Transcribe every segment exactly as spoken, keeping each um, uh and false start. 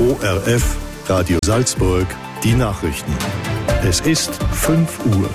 O R F, Radio Salzburg, die Nachrichten. Es ist fünf Uhr.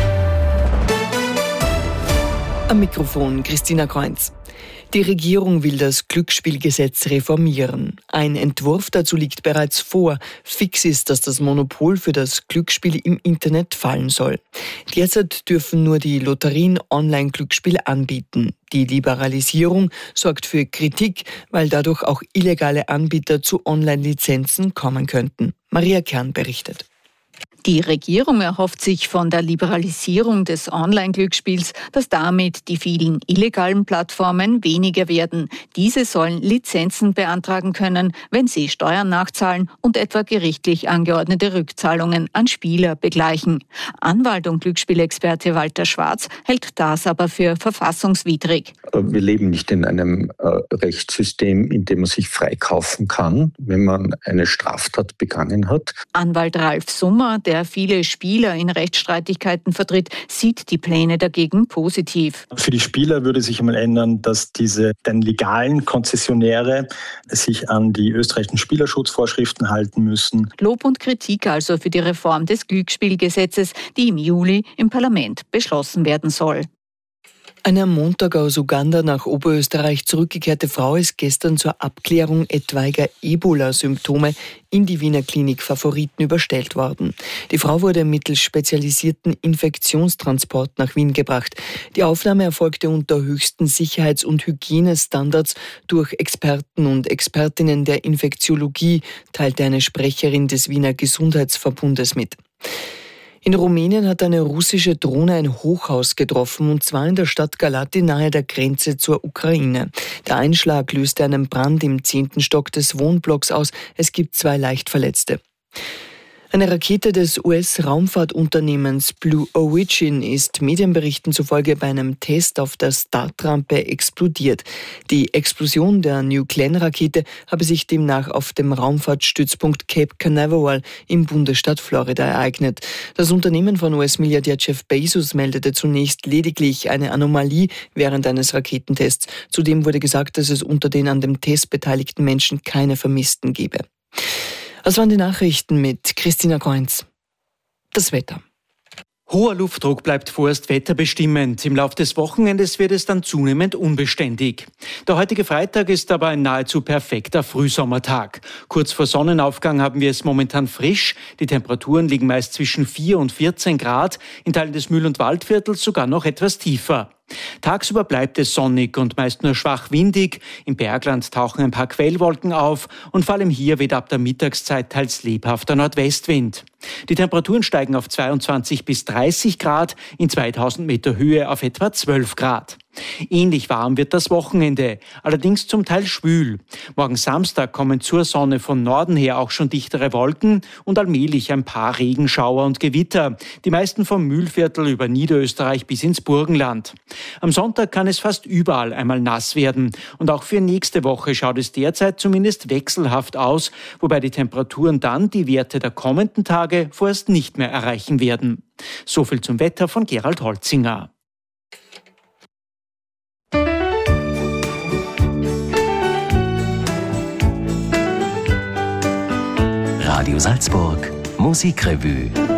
Am Mikrofon Christina Kreunz. Die Regierung will das Glücksspielgesetz reformieren. Ein Entwurf dazu liegt bereits vor. Fix ist, dass das Monopol für das Glücksspiel im Internet fallen soll. Derzeit dürfen nur die Lotterien Online-Glücksspiele anbieten. Die Liberalisierung sorgt für Kritik, weil dadurch auch illegale Anbieter zu Online-Lizenzen kommen könnten. Maria Kern berichtet. Die Regierung erhofft sich von der Liberalisierung des Online-Glücksspiels, dass damit die vielen illegalen Plattformen weniger werden. Diese sollen Lizenzen beantragen können, wenn sie Steuern nachzahlen und etwa gerichtlich angeordnete Rückzahlungen an Spieler begleichen. Anwalt und Glücksspielexperte Walter Schwarz hält das aber für verfassungswidrig. Wir leben nicht in einem äh, Rechtssystem, in dem man sich freikaufen kann, wenn man eine Straftat begangen hat. Anwalt Ralf Summer, der viele Spieler in Rechtsstreitigkeiten vertritt, sieht die Pläne dagegen positiv. Für die Spieler würde sich einmal ändern, dass diese den legalen Konzessionäre sich an die österreichischen Spielerschutzvorschriften halten müssen. Lob und Kritik also für die Reform des Glücksspielgesetzes, die im Juli im Parlament beschlossen werden soll. Eine am Montag aus Uganda nach Oberösterreich zurückgekehrte Frau ist gestern zur Abklärung etwaiger Ebola-Symptome in die Wiener Klinik Favoriten überstellt worden. Die Frau wurde mittels spezialisierten Infektionstransport nach Wien gebracht. Die Aufnahme erfolgte unter höchsten Sicherheits- und Hygienestandards durch Experten und Expertinnen der Infektiologie, teilte eine Sprecherin des Wiener Gesundheitsverbundes mit. In Rumänien hat eine russische Drohne ein Hochhaus getroffen, und zwar in der Stadt Galati nahe der Grenze zur Ukraine. Der Einschlag löste einen Brand im zehnten Stock des Wohnblocks aus. Es gibt zwei Leichtverletzte. Eine Rakete des U S-Raumfahrtunternehmens Blue Origin ist Medienberichten zufolge bei einem Test auf der Startrampe explodiert. Die Explosion der New Glenn-Rakete habe sich demnach auf dem Raumfahrtstützpunkt Cape Canaveral im Bundesstaat Florida ereignet. Das Unternehmen von U S-Milliardär Jeff Bezos meldete zunächst lediglich eine Anomalie während eines Raketentests. Zudem wurde gesagt, dass es unter den an dem Test beteiligten Menschen keine Vermissten gebe. Das waren die Nachrichten mit Christina Kreunz. Das Wetter. Hoher Luftdruck bleibt vorerst wetterbestimmend. Im Laufe des Wochenendes wird es dann zunehmend unbeständig. Der heutige Freitag ist aber ein nahezu perfekter Frühsommertag. Kurz vor Sonnenaufgang haben wir es momentan frisch. Die Temperaturen liegen meist zwischen vier und vierzehn Grad, in Teilen des Mühl- und Waldviertels sogar noch etwas tiefer. Tagsüber bleibt es sonnig und meist nur schwach windig. Im Bergland tauchen ein paar Quellwolken auf und vor allem hier weht ab der Mittagszeit teils lebhafter Nordwestwind. Die Temperaturen steigen auf zweiundzwanzig bis dreißig Grad, in zweitausend Meter Höhe auf etwa zwölf Grad. Ähnlich warm wird das Wochenende, allerdings zum Teil schwül. Morgen Samstag kommen zur Sonne von Norden her auch schon dichtere Wolken und allmählich ein paar Regenschauer und Gewitter, die meisten vom Mühlviertel über Niederösterreich bis ins Burgenland. Am Sonntag kann es fast überall einmal nass werden und auch für nächste Woche schaut es derzeit zumindest wechselhaft aus, wobei die Temperaturen dann die Werte der kommenden Tage vorerst nicht mehr erreichen werden. Soviel zum Wetter von Gerald Holzinger. Radio Salzburg Musikrevue.